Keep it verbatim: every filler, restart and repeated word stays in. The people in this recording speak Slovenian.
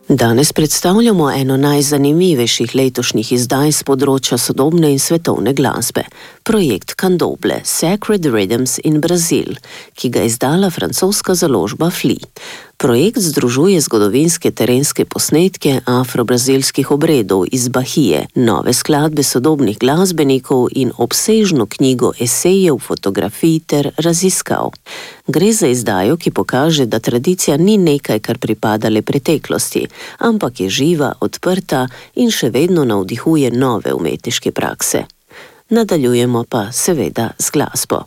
Danes predstavljamo eno najzanimivejših letošnjih izdaj z področja sodobne in svetovne glasbe, projekt Candomblé Sacred Rhythms in Brazil, ki ga je izdala francoska založba Flea. Projekt združuje zgodovinske terenske posnetke afro-brazilskih obredov iz Bahije, nove skladbe sodobnih glasbenikov in obsežno knjigo esejev, fotografij ter raziskav. Gre za izdajo, ki pokaže, da tradicija ni nekaj, kar pripada le preteklosti, ampak je živa, odprta in še vedno navdihuje nove umetniške prakse. Nadaljujemo pa seveda z glasbo.